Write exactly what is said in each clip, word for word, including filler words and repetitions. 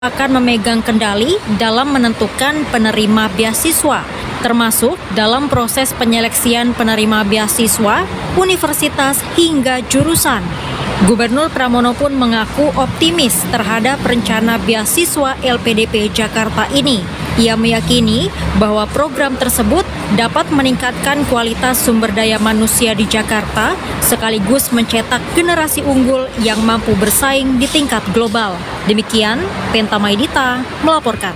akan memegang kendali dalam menentukan penerima beasiswa, termasuk dalam proses penyeleksian penerima beasiswa, universitas hingga jurusan. Gubernur Pramono pun mengaku optimis terhadap rencana beasiswa L P D P Jakarta ini. Ia meyakini bahwa program tersebut dapat meningkatkan kualitas sumber daya manusia di Jakarta, sekaligus mencetak generasi unggul yang mampu bersaing di tingkat global. Demikian, Penta Maidita melaporkan.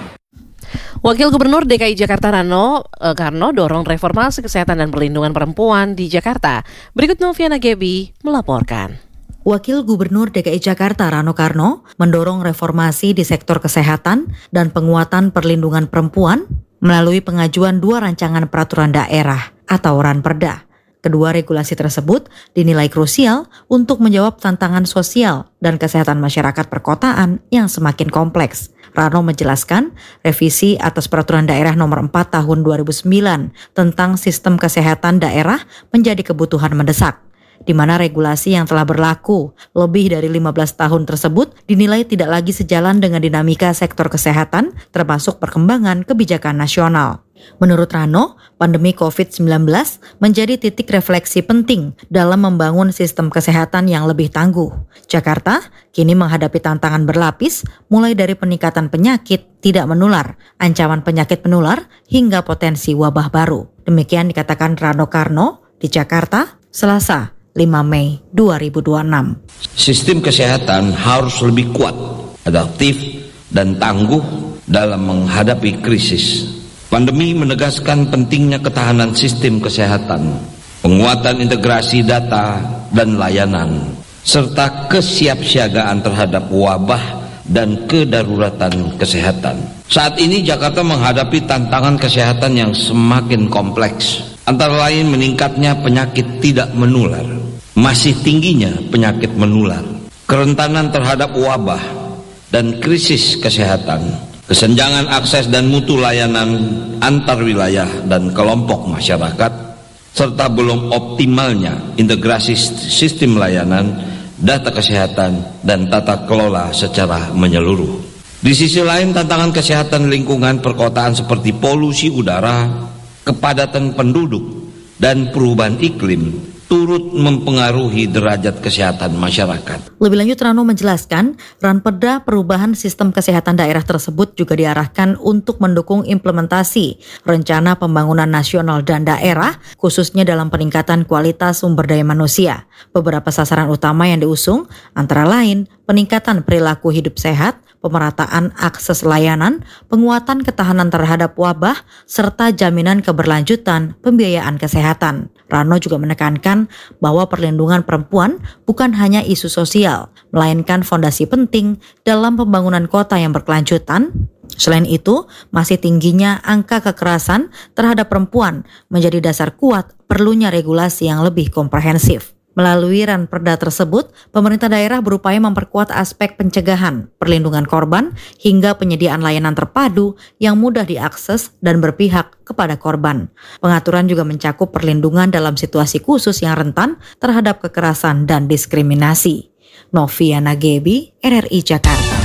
Wakil Gubernur D K I Jakarta Rano eh, Karno dorong reformasi kesehatan dan perlindungan perempuan di Jakarta. Berikut Noviana Gebi melaporkan. Wakil Gubernur D K I Jakarta Rano Karno mendorong reformasi di sektor kesehatan dan penguatan perlindungan perempuan melalui pengajuan dua rancangan peraturan daerah atau Ranperda. Kedua regulasi tersebut dinilai krusial untuk menjawab tantangan sosial dan kesehatan masyarakat perkotaan yang semakin kompleks. Rano menjelaskan revisi atas peraturan daerah nomor empat tahun dua ribu sembilan tentang sistem kesehatan daerah menjadi kebutuhan mendesak, di mana regulasi yang telah berlaku lebih dari lima belas tahun tersebut dinilai tidak lagi sejalan dengan dinamika sektor kesehatan termasuk perkembangan kebijakan nasional. Menurut Rano, pandemi covid sembilan belas menjadi titik refleksi penting dalam membangun sistem kesehatan yang lebih tangguh. Jakarta kini menghadapi tantangan berlapis mulai dari peningkatan penyakit tidak menular, ancaman penyakit menular, hingga potensi wabah baru. Demikian dikatakan Rano Karno di Jakarta, Selasa, lima Mei dua ribu dua puluh enam. Sistem kesehatan harus lebih kuat, adaptif, dan tangguh dalam menghadapi krisis. Pandemi menegaskan pentingnya ketahanan sistem kesehatan, penguatan integrasi data dan layanan, serta kesiapsiagaan terhadap wabah dan kedaruratan kesehatan. Saat ini Jakarta menghadapi tantangan kesehatan yang semakin kompleks, antara lain meningkatnya penyakit tidak menular, masih tingginya penyakit menular, kerentanan terhadap wabah dan krisis kesehatan, kesenjangan akses dan mutu layanan antar wilayah dan kelompok masyarakat, serta belum optimalnya integrasi sistem layanan, data kesehatan, dan tata kelola secara menyeluruh. Di sisi lain, tantangan kesehatan lingkungan perkotaan seperti polusi udara, kepadatan penduduk, dan perubahan iklim turut mempengaruhi derajat kesehatan masyarakat. Lebih lanjut, Rano menjelaskan, Ranperda perubahan sistem kesehatan daerah tersebut juga diarahkan untuk mendukung implementasi rencana pembangunan nasional dan daerah, khususnya dalam peningkatan kualitas sumber daya manusia. Beberapa sasaran utama yang diusung antara lain peningkatan perilaku hidup sehat, pemerataan akses layanan, penguatan ketahanan terhadap wabah, serta jaminan keberlanjutan pembiayaan kesehatan. Rano juga menekankan bahwa perlindungan perempuan bukan hanya isu sosial, melainkan fondasi penting dalam pembangunan kota yang berkelanjutan. Selain itu, masih tingginya angka kekerasan terhadap perempuan menjadi dasar kuat perlunya regulasi yang lebih komprehensif. Melalui Ranperda tersebut, pemerintah daerah berupaya memperkuat aspek pencegahan, perlindungan korban, hingga penyediaan layanan terpadu yang mudah diakses dan berpihak kepada korban. Pengaturan juga mencakup perlindungan dalam situasi khusus yang rentan terhadap kekerasan dan diskriminasi. Noviana Gebi, R R I Jakarta.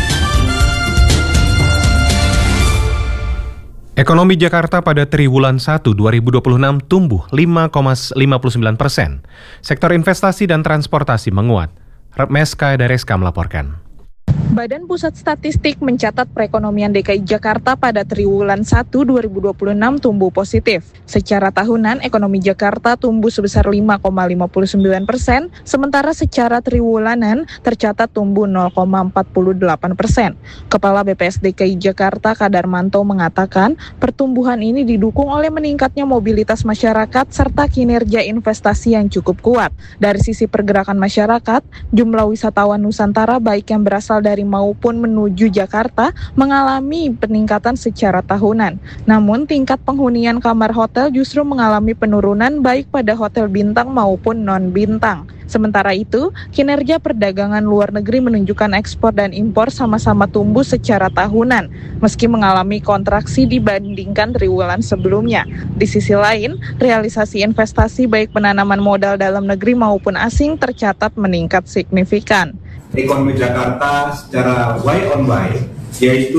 Ekonomi Jakarta pada triwulan satu dua ribu dua puluh enam tumbuh lima koma lima puluh sembilan persen. Sektor investasi dan transportasi menguat. Meska Dareska melaporkan. Badan Pusat Statistik mencatat perekonomian D K I Jakarta pada triwulan satu dua ribu dua puluh enam tumbuh positif. Secara tahunan, ekonomi Jakarta tumbuh sebesar lima koma lima puluh sembilan persen, sementara secara triwulanan tercatat tumbuh nol koma empat puluh delapan persen. Kepala B P S D K I Jakarta Kadarmanto mengatakan, pertumbuhan ini didukung oleh meningkatnya mobilitas masyarakat serta kinerja investasi yang cukup kuat. Dari sisi pergerakan masyarakat, jumlah wisatawan Nusantara baik yang berasal dari maupun menuju Jakarta mengalami peningkatan secara tahunan. Namun tingkat penghunian kamar hotel justru mengalami penurunan baik pada hotel bintang maupun non-bintang. Sementara itu, kinerja perdagangan luar negeri menunjukkan ekspor dan impor sama-sama tumbuh secara tahunan, meski mengalami kontraksi dibandingkan triwulan sebelumnya. Di sisi lain, realisasi investasi baik penanaman modal dalam negeri maupun asing tercatat meningkat signifikan. Ekonomi Jakarta secara Y on Y yaitu